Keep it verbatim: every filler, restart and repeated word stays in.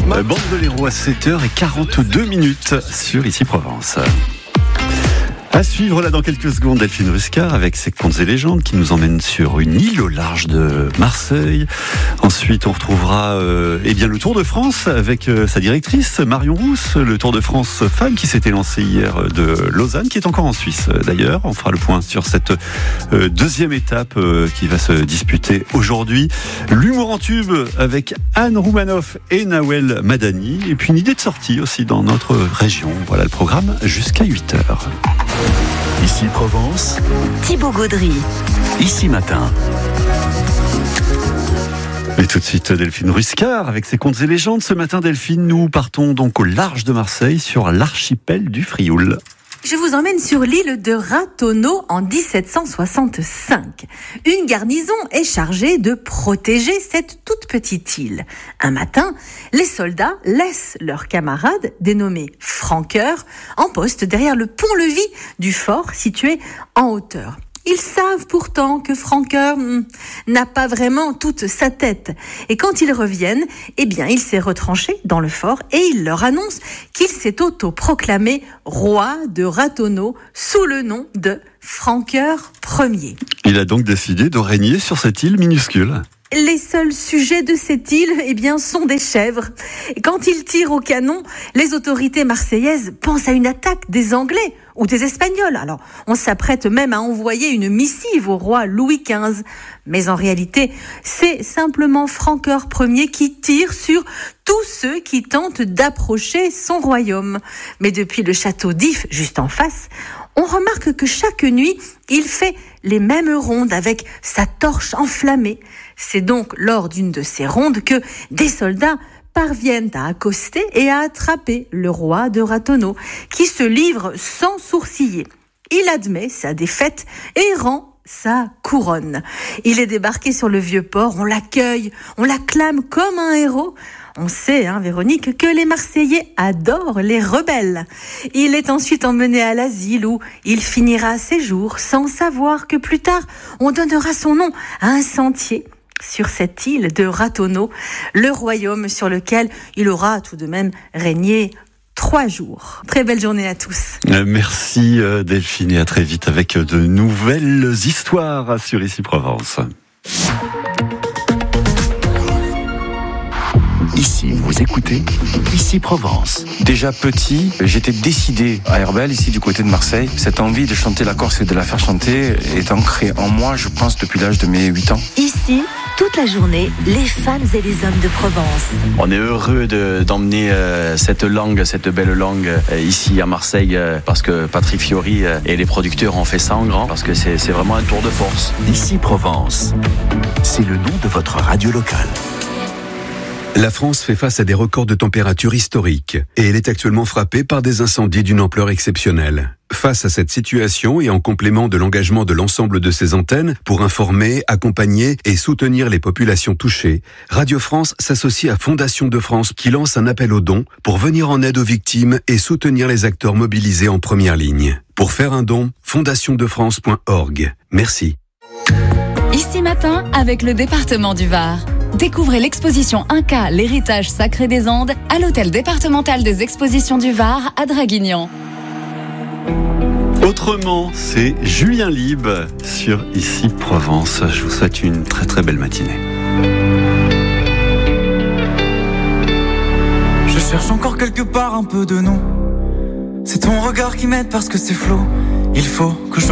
Bandoléro à sept heures quarante-deux minutes sur Ici Provence. À suivre là dans quelques secondes, Delphine Ruscar avec ses contes et légendes qui nous emmène sur une île au large de Marseille. Ensuite, on retrouvera euh, eh bien le Tour de France avec euh, sa directrice Marion Rousse, le Tour de France Femmes qui s'était lancé hier de Lausanne, qui est encore en Suisse euh, d'ailleurs. On fera le point sur cette euh, deuxième étape euh, qui va se disputer aujourd'hui. L'humour en tube avec Anne Roumanoff et Nawel Madani. Et puis une idée de sortie aussi dans notre région. Voilà le programme jusqu'à huit heures. Ici Provence, Thibaut Gaudry. Ici Matin. Et tout de suite, Delphine Ruscar avec ses contes et légendes. Ce matin, Delphine, nous partons donc au large de Marseille sur l'archipel du Frioul. Je vous emmène sur l'île de Ratonneau en dix-sept cent soixante-cinq. Une garnison est chargée de protéger cette toute petite île. Un matin, les soldats laissent leurs camarades, dénommés franqueurs, en poste derrière le pont-levis du fort situé en hauteur. Ils savent pourtant que Franqueur hmm, n'a pas vraiment toute sa tête. Et quand ils reviennent, eh bien, il s'est retranché dans le fort et il leur annonce qu'il s'est autoproclamé roi de Ratonneau sous le nom de Franqueur Ier. Il a donc décidé de régner sur cette île minuscule. Les seuls sujets de cette île, eh bien, sont des chèvres. Et quand ils tirent au canon, les autorités marseillaises pensent à une attaque des Anglais ou des Espagnols. Alors, on s'apprête même à envoyer une missive au roi Louis quinze. Mais en réalité, c'est simplement Franqueur Ier qui tire sur tous ceux qui tentent d'approcher son royaume. Mais depuis le château d'If, juste en face, on remarque que chaque nuit, il fait les mêmes rondes avec sa torche enflammée. C'est donc lors d'une de ces rondes que des soldats parviennent à accoster et à attraper le roi de Ratonneau, qui se livre sans sourciller. Il admet sa défaite et rend sa couronne. Il est débarqué sur le vieux port, on l'accueille, on l'acclame comme un héros. On sait, hein, Véronique, que les Marseillais adorent les rebelles. Il est ensuite emmené à l'asile où il finira ses jours sans savoir que plus tard, on donnera son nom à un sentier sur cette île de Ratonneau, le royaume sur lequel il aura tout de même régné trois jours. Très belle journée à tous. Merci Delphine et à très vite avec de nouvelles histoires sur Ici Provence. Ici, vous écoutez Ici Provence. Déjà petit, j'étais décidé à Herbel, ici du côté de Marseille. Cette envie de chanter la Corse et de la faire chanter est ancrée en moi, je pense, depuis l'âge de mes huit ans. Ici, toute la journée, les femmes et les hommes de Provence. On est heureux de, d'emmener euh, cette langue, cette belle langue euh, ici à Marseille euh, parce que Patrick Fiori euh, et les producteurs ont fait ça en grand parce que c'est, c'est vraiment un tour de force. Ici Provence, c'est le nom de votre radio locale. La France fait face à des records de température historiques et elle est actuellement frappée par des incendies d'une ampleur exceptionnelle. Face à cette situation et en complément de l'engagement de l'ensemble de ses antennes pour informer, accompagner et soutenir les populations touchées, Radio France s'associe à Fondation de France qui lance un appel aux dons pour venir en aide aux victimes et soutenir les acteurs mobilisés en première ligne. Pour faire un don, fondation de france point org. Merci. Ici Matin avec le département du Var. Découvrez l'exposition Inca, l'héritage sacré des Andes à l'hôtel départemental des expositions du Var à Draguignan. Autrement, c'est Julien Lieb sur Ici Provence. Je vous souhaite une très très belle matinée. Je cherche encore quelque part un peu de nous. C'est ton regard qui m'aide parce que c'est flou. Il faut que je